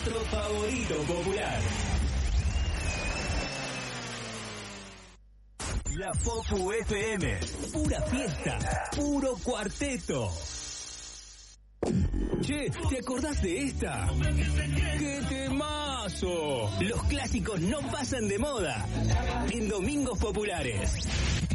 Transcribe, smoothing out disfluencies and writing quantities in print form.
nuestro favorito popular. La Popu FM, pura fiesta, puro cuarteto. Che, ¿te acordás de esta? ¡Qué temazo! Los clásicos no pasan de moda en Domingos Populares.